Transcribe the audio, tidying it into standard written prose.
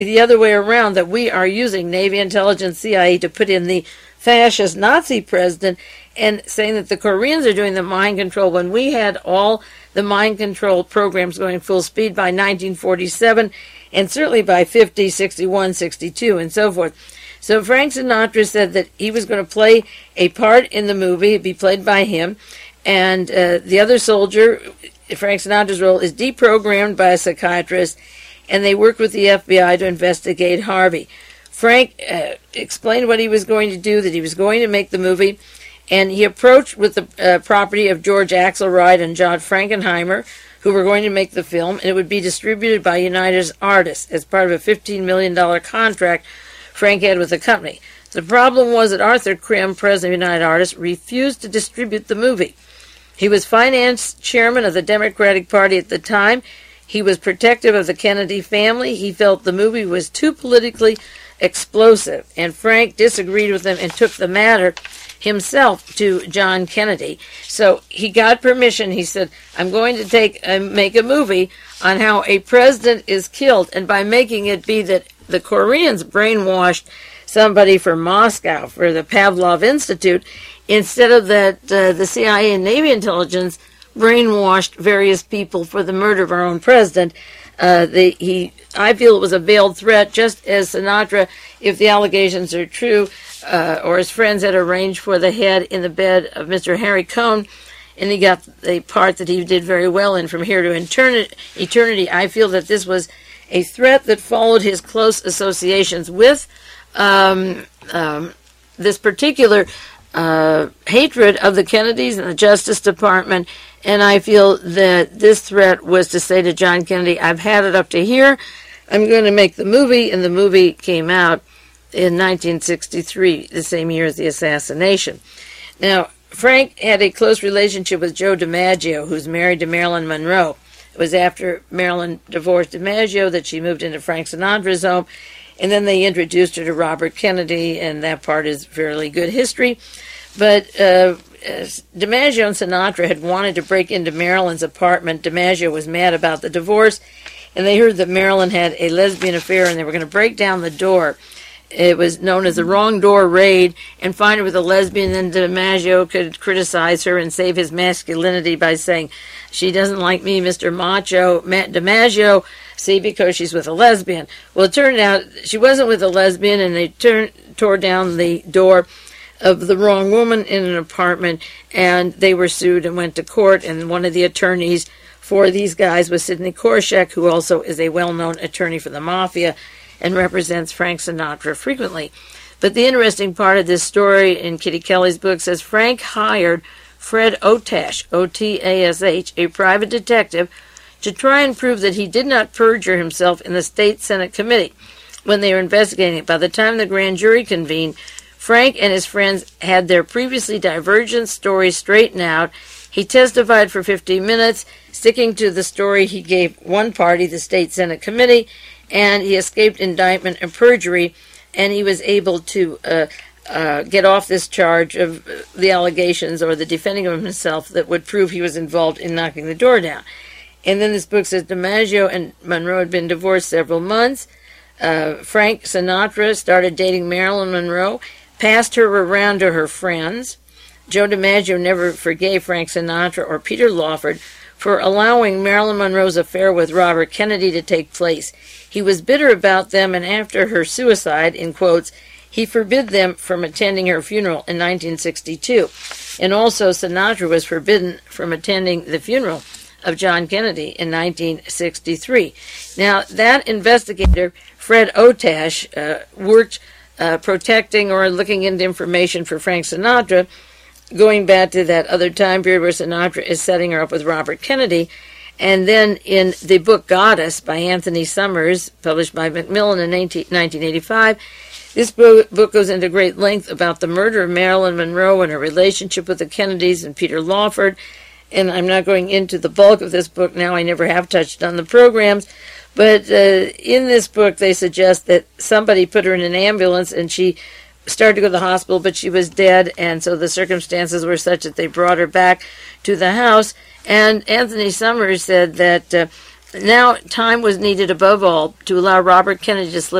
the other way around, that we are using Navy intelligence, CIA, to put in the fascist Nazi president, and saying that the Koreans are doing the mind control when we had all the mind control programs going full speed by 1947, and certainly by 50, 61, 62, and so forth. So Frank Sinatra said that he was going to play a part in the movie. It'd be played by him. And the other soldier, Frank Sinatra's role, is deprogrammed by a psychiatrist, and they worked with the FBI to investigate Harvey. Frank explained what he was going to do, that he was going to make the movie, and he approached with the property of George Axelrod and John Frankenheimer, who were going to make the film, and it would be distributed by United Artists as part of a $15 million contract Frank had with the company. The problem was that Arthur Krim, president of United Artists, refused to distribute the movie. He was finance chairman of the Democratic Party at the time. He was protective of the Kennedy family. He felt the movie was too politically explosive, and Frank disagreed with him and took the matter himself to John Kennedy. So he got permission. He said, I'm going to make a movie on how a president is killed, and by making it be that the Koreans brainwashed somebody from Moscow for the Pavlov Institute, instead of that the CIA and Navy intelligence brainwashed various people for the murder of our own president. I feel it was a veiled threat, just as Sinatra, if the allegations are true, or his friends had arranged for the head in the bed of Mr. Harry Cohn, and he got the part that he did very well in From Here to Eternity. I feel that this was a threat that followed his close associations with this particular hatred of the Kennedys and the Justice Department, and I feel that this threat was to say to John Kennedy, I've had it up to here, I'm going to make the movie, and the movie came out in 1963, the same year as the assassination. Now, Frank had a close relationship with Joe DiMaggio, who's married to Marilyn Monroe. It was after Marilyn divorced DiMaggio that she moved into Frank Sinatra's home, and then they introduced her to Robert Kennedy, and that part is fairly good history. But DiMaggio and Sinatra had wanted to break into Marilyn's apartment. DiMaggio was mad about the divorce, and they heard that Marilyn had a lesbian affair, and they were going to break down the door. It was known as the wrong door raid, and find her with a lesbian. Then DiMaggio could criticize her and save his masculinity by saying, she doesn't like me, Mr. Macho. DiMaggio, see, because she's with a lesbian. Well, it turned out she wasn't with a lesbian, and they tore down the door of the wrong woman in an apartment, and they were sued and went to court, and one of the attorneys for these guys was Sidney Korshak, who also is a well-known attorney for the mafia and represents Frank Sinatra frequently. But the interesting part of this story in Kitty Kelly's book says Frank hired Fred Otash, O-T-A-S-H, a private detective, to try and prove that he did not perjure himself in the State Senate committee when they were investigating it. By the time the grand jury convened, Frank and his friends had their previously divergent stories straightened out. He testified for 50 minutes, sticking to the story he gave one party, the State Senate committee, and he escaped indictment and perjury, and he was able to get off this charge of the allegations or the defending of himself that would prove he was involved in knocking the door down. And then this book says DiMaggio and Monroe had been divorced several months. Frank Sinatra started dating Marilyn Monroe, passed her around to her friends. Joe DiMaggio never forgave Frank Sinatra or Peter Lawford for allowing Marilyn Monroe's affair with Robert Kennedy to take place. He was bitter about them, and after her suicide, in quotes, he forbid them from attending her funeral in 1962. And also Sinatra was forbidden from attending the funeral of John Kennedy in 1963. Now, that investigator, Fred Otash, worked protecting or looking into information for Frank Sinatra, going back to that other time period where Sinatra is setting her up with Robert Kennedy. And then in the book Goddess by Anthony Summers, published by Macmillan in 1985, this book goes into great length about the murder of Marilyn Monroe and her relationship with the Kennedys and Peter Lawford. And I'm not going into the bulk of this book now. I never have touched on the programs. But in this book, they suggest that somebody put her in an ambulance and she started to go to the hospital, but she was dead. And so the circumstances were such that they brought her back to the house. And Anthony Summers said that now time was needed above all to allow Robert Kennedy to slip